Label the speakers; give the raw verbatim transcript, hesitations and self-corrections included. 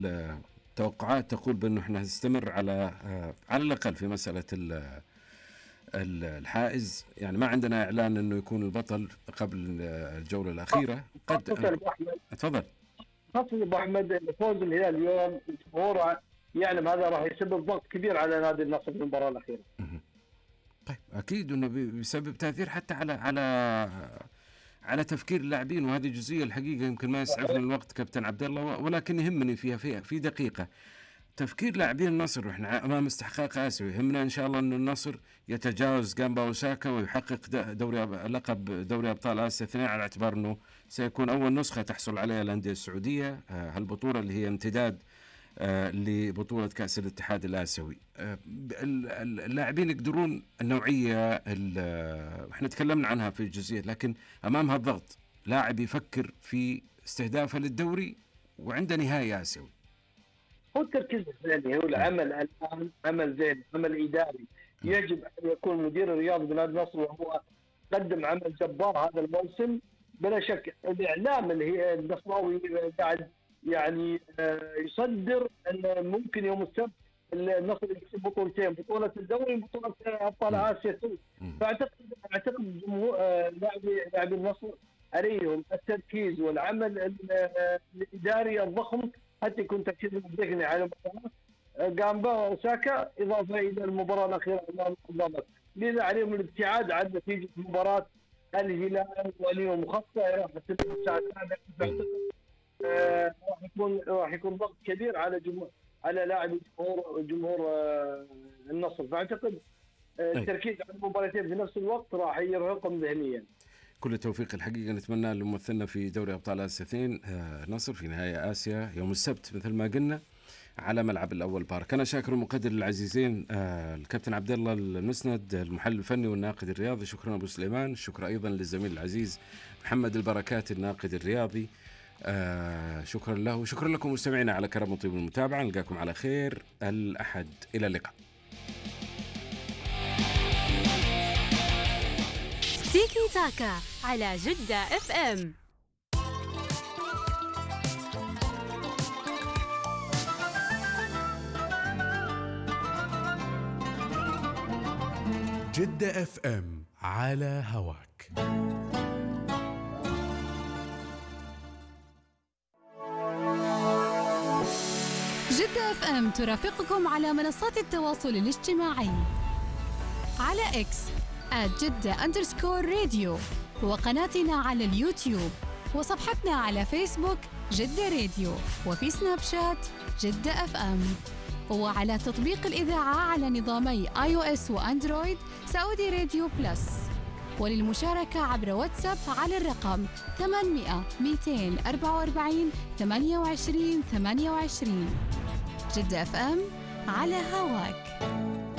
Speaker 1: التوقعات تقول بأنه احنا نستمر على على الأقل في مسألة الحائز، يعني ما عندنا إعلان أنه يكون البطل قبل الجولة الأخيرة. قد أتفضل.
Speaker 2: خاصة أبو أحمد فوز الهلال اليوم جمهوره يعلم هذا راح يسبب ضغط كبير على نادي النصر في المباراة الأخيرة.
Speaker 1: طيب أكيد أنه بيسبب تأثير حتى على على على تفكير اللاعبين، وهذه جزئية الحقيقة يمكن ما يسعفنا الوقت كابتن عبد الله، ولكن يهمني فيها في في دقيقة تفكير لاعبين النصر. واحنا امام استحقاق آسيوي، يهمنا ان شاء الله انه النصر يتجاوز جامبا اوساكا ويحقق دوري لقب دوري ابطال اسيا اثنين، على اعتبار انه سيكون اول نسخة تحصل عليها الاندية السعودية، هالبطولة اللي هي امتداد لبطولة كأس الاتحاد الآسيوي. اللاعبين يقدرون النوعية، احنا تكلمنا عنها في الجزئية، لكن امام هالضغط لاعب يفكر في استهدافه للدوري وعنده نهائي آسيوي.
Speaker 2: هو التركيز الثاني، هو العمل الآن عمل زين، عمل إداري. يجب أن يكون مدير الرياضي بنادي النصر وهو قدم عمل جبار هذا الموسم بلا شك. الإعلام اللي هي النصراوي قاعد يعني يصدر أن ممكن يوم السبت النصر يكسب بطولتين، بطولة الدوري وبطولة أبطال آسيا. فأعتقد أعتقد جمهور لاعبي لاعبي النصر عليهم التركيز والعمل الإداري الضخم حتى يكون تركيز الذهني على المباراة جامبا وأوساكا، إضافة إلى المباراة الأخيرة أمام الضبط. لذا عليهم الابتعاد عن نتيجة مباراة الهلال واليوم، خاصة راح تبقى الساعة السابعة. آه راح يكون راح يكون ضغط كبير على جمهور على لاعبي جمهور جمهور آه النصر. فأعتقد آه التركيز على المباراتين في نفس الوقت راح يرهقهم ذهنيا.
Speaker 1: كل التوفيق الحقيقة نتمنى لممثلنا في دوري أبطال آسيا اثنين نصر في نهاية آسيا يوم السبت مثل ما قلنا على ملعب الأول بارك. أنا شاكر المقدر العزيزين الكابتن عبد الله المسند المحلل الفني والناقد الرياضي، شكرا أبو سليمان. شكرا أيضا للزميل العزيز محمد البركات الناقد الرياضي، شكرا له، وشكرا لكم مستمعينا على كرم وطيب المتابعة. نلقاكم على خير الأحد، إلى اللقاء.
Speaker 3: تيكي تاكا على جدة اف ام.
Speaker 4: جدة اف ام على هواك.
Speaker 5: جدة اف ام ترافقكم على منصات التواصل الاجتماعي، على اكس @جدة underscore راديو، وقناتنا على اليوتيوب، وصفحتنا على فيسبوك جدة راديو، وفي سناب شات جدة اف ام، وعلى تطبيق الإذاعة على نظامي آي أو إس وأندرويد سعودي راديو بلس. وللمشاركة عبر واتساب على الرقم ثمانمئة مئتين وأربعة وأربعين ثمانية وعشرين ثمانية وعشرين. جدة اف ام على هواك.